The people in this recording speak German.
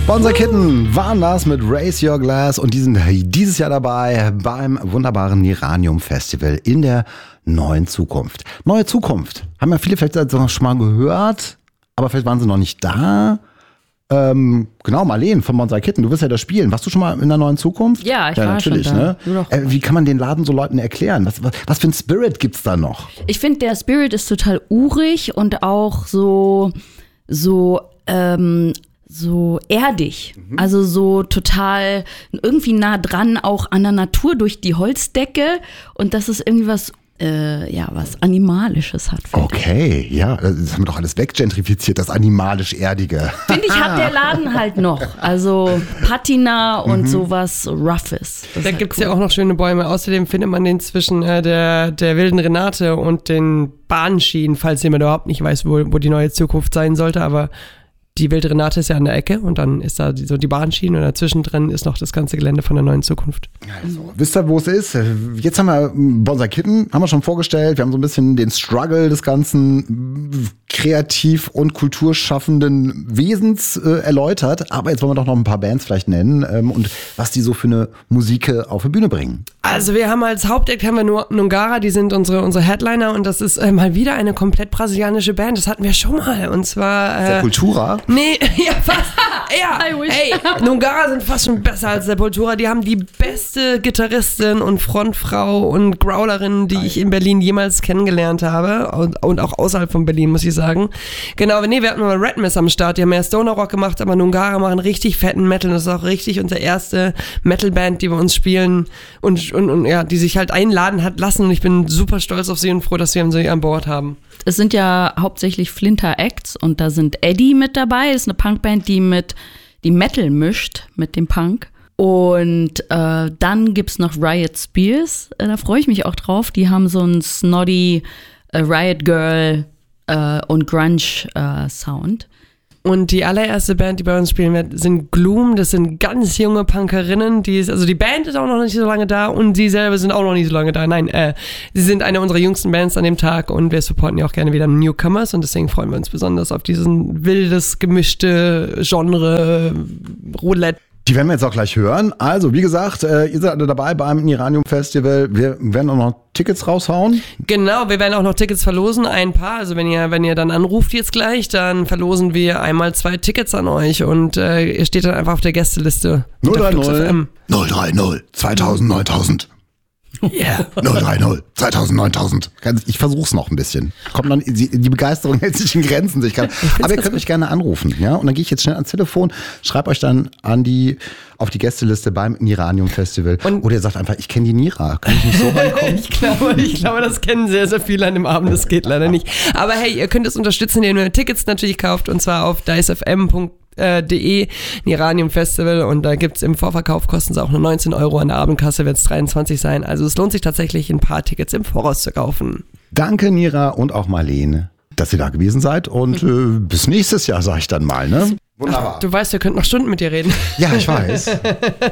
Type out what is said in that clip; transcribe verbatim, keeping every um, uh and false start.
Bonzer Kitten waren das mit Raise Your Glass und die sind dieses Jahr dabei beim wunderbaren Niranium Festival in der neuen Zukunft. Neue Zukunft. Haben ja viele vielleicht schon mal gehört, aber vielleicht waren sie noch nicht da. Ähm, genau, Marleen von Bonzer Kitten, du wirst ja da spielen. Warst du schon mal in der neuen Zukunft? Ja, ich ja, war natürlich, schon da. Ne? Äh, wie kann man den Laden so Leuten erklären? Was, was, was für ein Spirit gibt's da noch? Ich finde, der Spirit ist total urig und auch so, so, ähm, so erdig. Mhm. Also so total irgendwie nah dran auch an der Natur durch die Holzdecke und dass es irgendwie was Äh, ja, was Animalisches hat. Okay, ich. ja, das haben wir doch alles weggentrifiziert, das animalisch-erdige. Finde ich, hat der Laden halt noch. Also Patina und mhm. sowas Roughes. Da halt gibt es cool. ja auch noch schöne Bäume. Außerdem findet man den zwischen äh, der, der wilden Renate und den Bahnschienen, falls jemand überhaupt nicht weiß, wo, wo die neue Zukunft sein sollte, aber die wilde Renate ist ja an der Ecke und dann ist da die, so die Bahnschiene und dazwischen drin ist noch das ganze Gelände von der neuen Zukunft. Also, wisst ihr, wo es ist? Jetzt haben wir Bonzer Kitten, haben wir schon vorgestellt. Wir haben so ein bisschen den Struggle des ganzen kreativ- und kulturschaffenden Wesens äh, erläutert. Aber jetzt wollen wir doch noch ein paar Bands vielleicht nennen ähm, und was die so für eine Musik auf die Bühne bringen. Also wir haben als Hauptact haben wir nur Nungara, die sind unsere, unsere Headliner und das ist äh, mal wieder eine komplett brasilianische Band. Das hatten wir schon mal und zwar... Äh, der Kultura? Nee, ja, fast. Ja, hey, Nungara sind fast schon besser als Sepultura. Die haben die beste Gitarristin und Frontfrau und Growlerin, die ich in Berlin jemals kennengelernt habe. Und, und auch außerhalb von Berlin, muss ich sagen. Genau, nee, wir hatten mal Red Mist am Start. Die haben mehr Stoner Rock gemacht, aber Nungara machen richtig fetten Metal. Das ist auch richtig unsere erste Metalband, die wir uns spielen und, und, und ja, die sich halt einladen hat lassen. Und ich bin super stolz auf sie und froh, dass wir sie an Bord haben. Es sind ja hauptsächlich Flinter Acts und da sind Eddie mit dabei. Das ist eine Punkband, die mit die Metal mischt mit dem Punk. Und äh, dann gibt's noch Riot Spears. Äh, da freue ich mich auch drauf. Die haben so einen snotty äh, Riot Girl äh, und Grunge äh, Sound. Und die allererste Band, die bei uns spielen wird, sind Gloom. Das sind ganz junge Punkerinnen. Die ist, also die Band ist auch noch nicht so lange da und sie selber sind auch noch nicht so lange da. Nein, äh, sie sind eine unserer jüngsten Bands an dem Tag und wir supporten ja auch gerne wieder Newcomers und deswegen freuen wir uns besonders auf diesen wildes, gemischte Genre Roulette. Die werden wir jetzt auch gleich hören. Also, wie gesagt, äh, ihr seid alle dabei beim Niranium Festival. Wir werden auch noch Tickets raushauen. Genau, wir werden auch noch Tickets verlosen, ein paar. Also wenn ihr, wenn ihr dann anruft jetzt gleich, dann verlosen wir einmal zwei Tickets an euch und äh, ihr steht dann einfach auf der Gästeliste. null drei null null drei null zweitausend neuntausend Yeah. null drei null zweitausend neuntausend Ich versuch's noch ein bisschen. Kommt noch, die Begeisterung hält sich in Grenzen. Ich kann, aber ihr könnt mich gerne anrufen, ja? Und dann gehe ich jetzt schnell ans Telefon, schreibe euch dann an die, auf die Gästeliste beim Niranium Festival. Und oder ihr sagt einfach, ich kenne die Nira. Kann ich nicht so reinkommen? ich, glaube, ich glaube, das kennen sehr, sehr viele an dem Abend. Das geht leider nicht. Aber hey, ihr könnt es unterstützen, indem ihr Tickets natürlich kauft und zwar auf dicefm punkt de Niranium Festival und da gibt's im Vorverkauf, kosten sie auch nur neunzehn Euro, an der Abendkasse wird es dreiundzwanzig sein, also es lohnt sich tatsächlich ein paar Tickets im Voraus zu kaufen. Danke Nira und auch Marleen, dass ihr da gewesen seid und mhm. äh, bis nächstes Jahr, sag ich dann mal, ne? Wunderbar. Ach, du weißt, wir könnten noch Stunden mit dir reden. Ja, ich weiß.